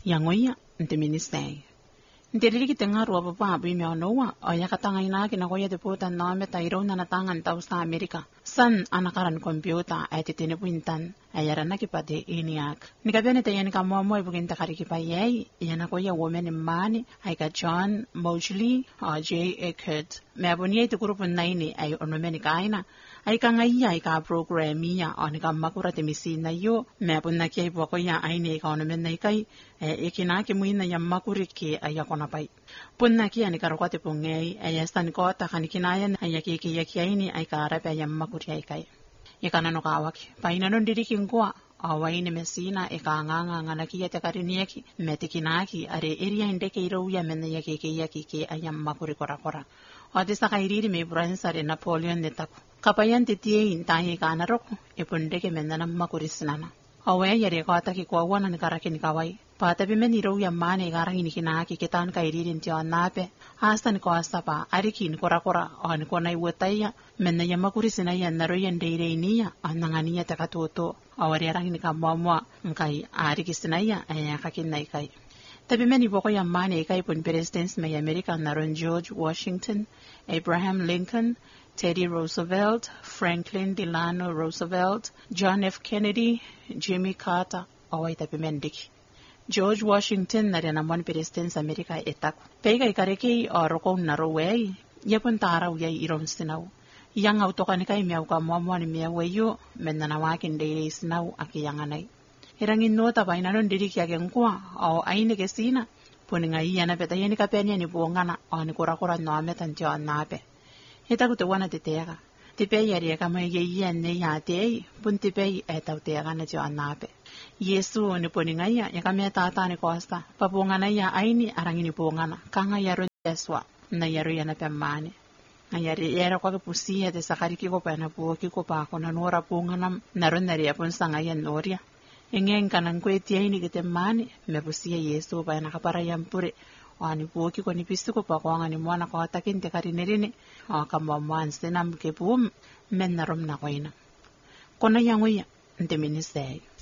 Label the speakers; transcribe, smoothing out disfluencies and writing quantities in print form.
Speaker 1: yangoya nteministay nterili kitenga ruwa papa abu ime onowa o yakatanga ina kina koya deputa nome tairo na natangan tau sa Amerika san anakaran kompyuta ay titine puintan ay yarana kipate iniak nikabene tayan ka mo ibugin takari kipayay yana koya women mani ay ka John Mosley o J. Eckert me abunye tu grupo naini ay onomeni kaina ay ka ngaya ay ka programiya o nika makura temisi na yo me abunna kaya ipo koya ay ni ka onomen na ikay ikina kimuina ya makuriki ay ako napay punna kia ni karokote pungay ay estan ko takanikinayan ay yakiyakiyaini ay kaarape ay makuri ay kay ikanano kawaki painanon dirikin kwa awai ni mesina ikanganga nganakia takarinieki metikinaki are area indeke irouya mena yakiyaki ay makuri korakora odisa kairiri me bransare Napoleon netaku kapayan titie intahi kanarok ipundeke mena makurisnana awai yare ko ataki ko wana ni karakin kawai patabi men irouya mane garangini kinaki kitan kairiri ntio nape astan ko asapa arikin korakora on ko nai wetaya mena yamakurisina yanaro yandeirenia anangania takatoto awari arangini kamamwa nkai arikisinaya ayakakin naikai tabi meni boko ya mane kai pun presidents may America naron George Washington, Abraham Lincoln, Teddy Roosevelt, Franklin Delano Roosevelt, John F. Kennedy, Jimmy Carter, awai tabi mendiki. George Washington na rinamon presidents America etaku. Pega ikareki oroko narowei, yapun tara uyay irom sinaw. Yang autokan kay miyaw ka momon miyawayo, menanawakin dele sinaw akiyanganay. Irangin no tabay na nun diri kaya kwa o ay ni kesina puning ay yana peta yani kapenya ni buongana o ni kura no ametan tio nape hita kuto wana titega tipe yari ka may yan ne yate pun tipe etaw tega na tio nape Yesu ni puning ay ya kami tata ni kosta pabuongana ya ay ni arangin ni buongana kanga yaro deswa na yaro yana pemane ngayari era kwa pusia de sakari ko pa na po ko pa ko na nora buonganam naron na ria pun sangayan noria Ingeng kanang kweti ay ni kitemani mebusia Yesu pa nakapara yampure wani buoki ko ni pistu ko pa ko ngani mwana ko atakin te karinerini o kamamwan sinam ke bum men narom na koina kona yangoya nte ministay